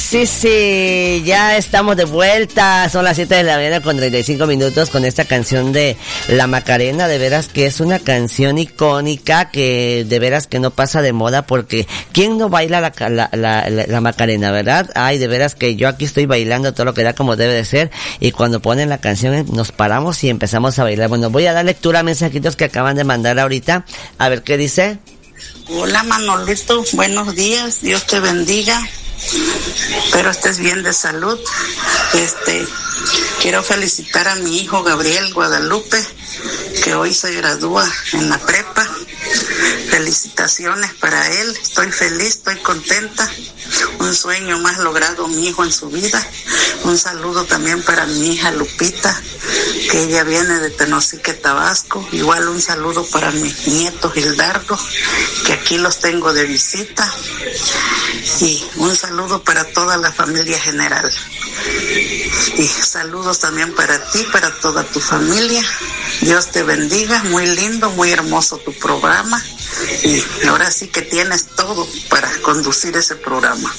sí, ya estamos de vuelta. Son las 7 de la mañana con 35 minutos con esta canción de La Macarena. De veras que es una canción icónica que de veras que no pasa de moda, porque ¿quién no baila la Macarena, verdad? Ay, de veras que yo aquí estoy bailando todo lo que da como debe de ser, y cuando ponen la canción nos paramos y empezamos a bailar. Bueno, voy a dar lectura a mensajitos que acaban de mandar ahorita. A ver qué dice. Hola Manolito, buenos días, Dios te bendiga, espero estés bien de salud. Quiero felicitar a mi hijo Gabriel Guadalupe, que hoy se gradúa en la prepa. Felicitaciones para él, estoy feliz, estoy contenta, un sueño más logrado mi hijo en su vida. Un saludo también para mi hija Lupita, que ella viene de Tenosique, Tabasco. Igual un saludo para mi nieto Gildardo, que aquí los tengo de visita. Y un saludo para toda la familia general. Y saludos también para ti, para toda tu familia. Dios te bendiga, muy lindo, muy hermoso tu programa. Y ahora sí que tienes todo para conducir ese programa.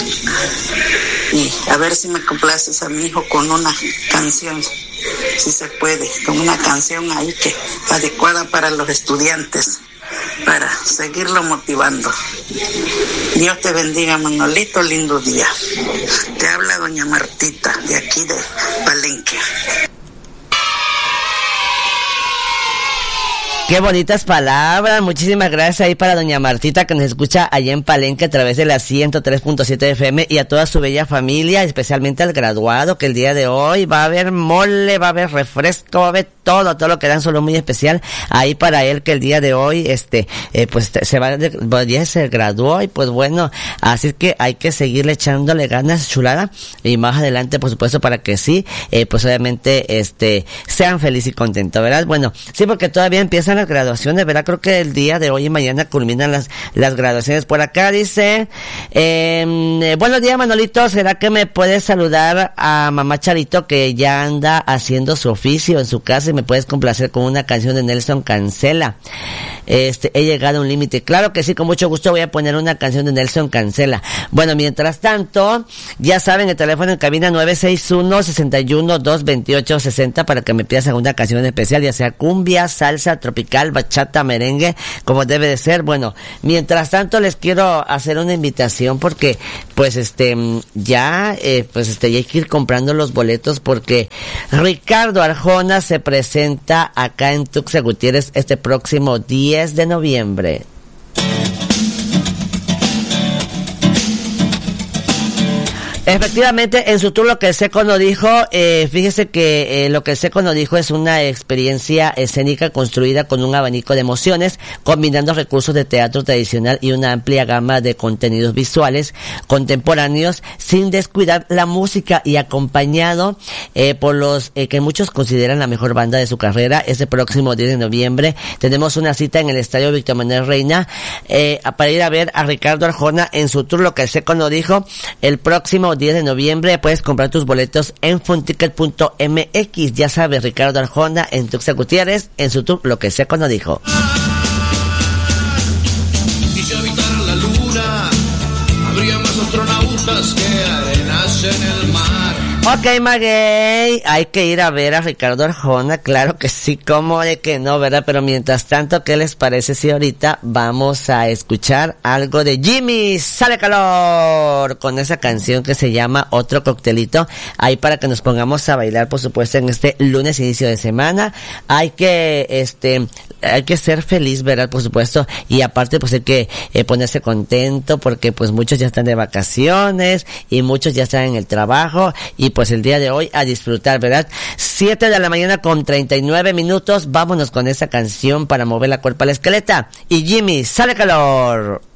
Y a ver si me complaces a mi hijo con una canción, si se puede, con una canción ahí que adecuada para los estudiantes, para seguirlo motivando. Dios te bendiga, Manolito, lindo día. Te habla doña Martita, de aquí de Palenque. Qué bonitas palabras, muchísimas gracias ahí para doña Martita, que nos escucha allá en Palenque a través de la 103.7 FM, y a toda su bella familia, especialmente al graduado, que el día de hoy va a haber mole, va a haber refresco, va a haber todo lo que dan, solo muy especial ahí para él, que el día de hoy, pues ya se graduó, y pues bueno, así que hay que seguirle echándole ganas, chulada, y más adelante, por supuesto, para que sí, pues obviamente, sean felices y contentos, ¿verdad? Bueno, sí, porque todavía empiezan las graduaciones, ¿verdad? Creo que el día de hoy y mañana culminan las graduaciones. Por acá dice, buenos días, Manolito, ¿será que me puedes saludar a mamá Charito, que ya anda haciendo su oficio en su casa, y me puedes complacer con una canción de Nelson Cancela? He llegado a un límite. Claro que sí, con mucho gusto voy a poner una canción de Nelson Cancela. Bueno, mientras tanto, ya saben, el teléfono en cabina 961-61-228-60 para que me pidas alguna canción especial, ya sea cumbia, salsa, tropical, bachata, merengue, como debe de ser. Bueno, mientras tanto les quiero hacer una invitación, porque pues ya hay que ir comprando los boletos, porque Ricardo Arjona se presenta acá en Tuxtla Gutiérrez este próximo 10 de noviembre. Efectivamente, en su tour Lo que el Seco nos dijo, fíjese que Lo que el Seco nos dijo es una experiencia escénica construida con un abanico de emociones, combinando recursos de teatro tradicional y una amplia gama de contenidos visuales contemporáneos, sin descuidar la música, y acompañado por los que muchos consideran la mejor banda de su carrera. Este próximo 10 de noviembre tenemos una cita en el Estadio Víctor Manuel Reina para ir a ver a Ricardo Arjona en su tour Lo que el Seco nos dijo el próximo 10 de noviembre. Puedes comprar tus boletos en funticket.mx. Ya sabes, Ricardo Arjona en Tuxtla Gutiérrez en su tour Lo que el Seco nos dijo. Y si habitara la luna, habría más astronautas que arenas en el mar. Ok, Maguey, hay que ir a ver a Ricardo Arjona, claro que sí, cómo de que no, ¿verdad? Pero mientras tanto, ¿qué les parece si ahorita vamos a escuchar algo de Jimmy Sale Calor, con esa canción que se llama Otro Coctelito, ahí para que nos pongamos a bailar, por supuesto, en este lunes inicio de semana? Hay que ser feliz, ¿verdad? Por supuesto, y aparte pues hay que ponerse contento, porque pues muchos ya están de vacaciones y muchos ya están en el trabajo, y pues el día de hoy a disfrutar, ¿verdad? 7 de la mañana con 39 minutos, vámonos con esa canción para mover la cuerpa a la esqueleta, y Jimmy Sale Calor.